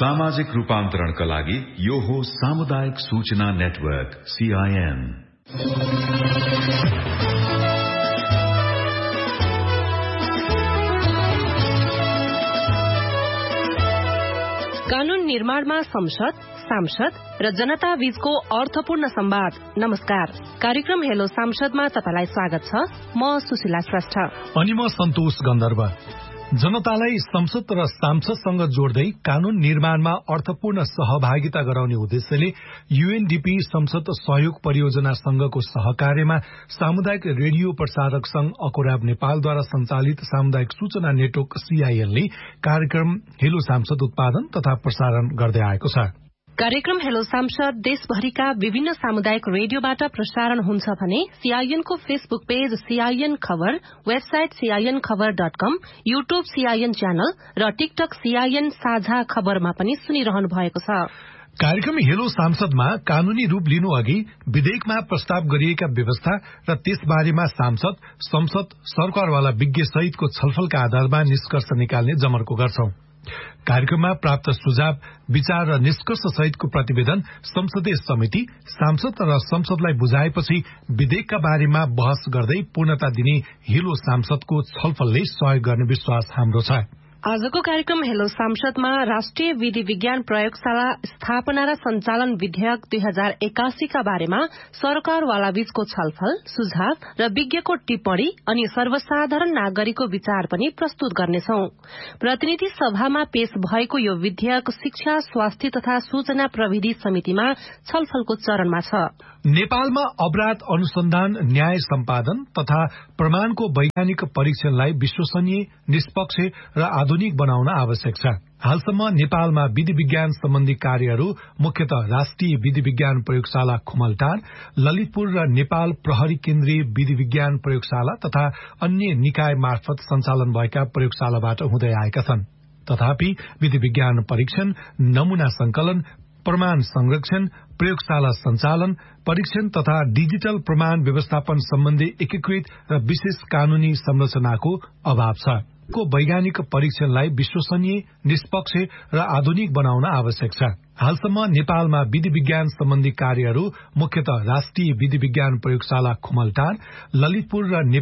सामाजिक रूपान्तरणका लागि यो हो सामुदायिक सूचना नेटवर्क CIN। कानून निर्माणमा संसद, सांसद र जनता बीचको अर्थपूर्ण संवाद। नमस्कार, कार्यक्रम हेलो सांसदमा तपाईलाई स्वागत छ। म सुशीला श्रेष्ठ अनि म सन्तोष गन्धर्व। जनतालाई संसद र सांसदसँग जोड्दै कानून निर्माणमा अर्थपूर्ण सहभागिता गराउने उद्देश्यले UNDP संसद सहयोग परियोजना संघको सहकार्यमा सामुदायिक रेडियो प्रसारक संघ अकोराब नेपालद्वारा संचालित सामुदायिक सूचना नेटवर्क CIN ले कार्यक्रम हेलो सांसद उत्पादन तथा प्रसारण गर्दै आएको छ। कार्यक्रम हेलो सांसद देशभरिका विभिन्न सामुदायिक रेडियोबाट प्रसारण हुन्छ भने CIN को फेसबुक पेज CIN खबर, वेबसाइट CINखबर.com, युट्युब CIN च्यानल र टिकटक CIN साझा खबरमा पनि सुनिरहनु भएको छ। कार्यक्रम हेलो सांसदमा कानूनी रूप लिनु अघि विधेयकमा प्रस्ताव गरिएका व्यवस्था र त्यसबारेमा सांसद, संसद, सरकारवाला विज्ञ सहितको छलफलका आधारमा निष्कर्ष निकाल्ने जमर्को गर्छौं। कार्यक्रममा प्राप्त सुझाव, विचार र निष्कर्ष सहितको प्रतिवेदन संसदीय समिति, सांसद र संसदलाई बुझाएपछि विधेयकका बारेमा बहस गर्दै पूर्णता दिने हेलो सांसदको छलफलले सहयोग गर्ने विश्वास हाम्रो छ। आजको कार्यक्रम हेलो सांसदमा राष्ट्रिय विधि विज्ञान प्रयोगशाला स्थापना र सञ्चालन विधेयक 2081 का बारेमा सरकारवाला बीचको छलफल, सुझाव र विज्ञको टिप्पणी अनि सर्वसाधारण नागरिकको विचार पनि प्रस्तुत गर्नेछौं। प्रतिनिधि सभामा पेश भएको यो विधेयक शिक्षा, स्वास्थ्य तथा सूचना प्रविधि समितिमा छलफलको चरणमा छ। नेपालमा अपराध अनुसन्धान, न्याय सम्पादन तथा प्रमाणको वैज्ञानिक परीक्षणलाई विश्वसनीय, निष्पक्ष र आधुनिक बनाउन आवश्यक छ। हालसम्म नेपालमा विधि विज्ञान सम्बन्धी कार्यहरू मुख्यतः राष्ट्रिय विधि विज्ञान प्रयोगशाला खुमलटार, ललितपुर र नेपाल प्रहरी केन्द्रीय विधि विज्ञान प्रयोगशाला तथा अन्य निकाय मार्फत सञ्चालन भएका प्रयोगशालाबाट हुँदै आएका छन्। तथापि विधि विज्ञान परीक्षण, नमूना संकलन, प्रमाण संरक्षण, प्रयोगशाला सञ्चालन, परीक्षण तथा डिजिटल प्रमाण व्यवस्थापन सम्बन्धी एकीकृत र विशेष कानूनी संरचनाको अभाव छ। को वैज्ञानिक परीक्षणलाई विश्वसनीय, निष्पक्ष र आधुनिक बनाउन आवश्यक छ। हालसम्म नेपालमा विधि विज्ञान सम्बन्धी कार्यहरू मुख्यतः राष्ट्रिय विधि विज्ञान प्रयोगशाला खुमलटार, ललितपुर र